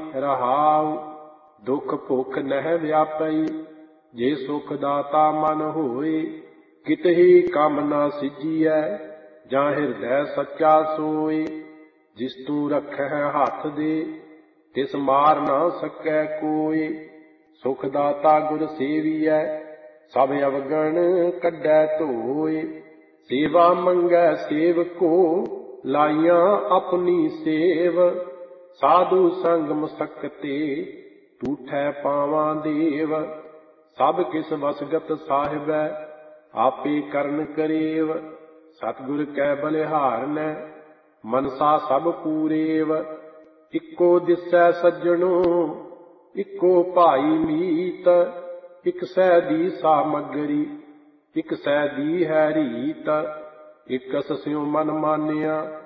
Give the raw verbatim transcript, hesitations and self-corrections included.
ਰਹਾਉ। ਦੁਖ ਭੁਖ ਨਹਿ ਵਿਆਪਈ, ਜੇ ਸੁਖ ਦਾਤਾ ਮਨ ਹੋਏ। ਕਿਤਹੀ ਕੰਮ ਨਾ ਸਿੱਝੀਐ, ਜਾਂ ਹਿਰਦੈ ਸੱਚਾ ਸੋਏ। ਜਿਸ ਤੂੰ ਰੱਖੈ ਹੱਥ ਦੇ, ਤਿਸ ਮਾਰ ਨਾ ਸਕੈ ਕੋਇ। ਸੁਖ ਦਾਤਾ ਗੁਰ ਸੇਵੀਐ, ਸਭ ਅਵਗਣ ਕੱਢੈ ਧੋਇ। ਸੇਵਾ ਮੰਗੈ ਸੇਵਕੋ, ਲਾਈਆਂ ਆਪਣੀ ਸੇਵ। ਸਾਧੂ ਸੰਗ ਮਸਕਤੇ, ਟੂਠੈ ਪਾਵਾਂ ਦੇਵ। ਸਭ ਕਿਸ ਵਸਗਤ ਸਾਹਿਬੈ, ਆਪੇ ਕਰਨ ਕਰੇਵ। ਸਤਿਗੁਰ ਕੈ ਬਲਿਹਾਰਨੈ, ਮਨਸਾ ਸਭ ਪੂਰੇਵ। ਇੱਕੋ ਦਿਸੈ ਸੱਜਣੋ, ਇੱਕੋ ਭਾਈ ਮੀਤ। ਇਕ ਸੈ ਦੀ ਸਾਮਗਰੀ, ਇਕ ਸੈ ਦੀ ਹੈ ਰੀਤ। ਇਕਸ ਸਿਉ ਮਨ ਮਾਨਿਆ,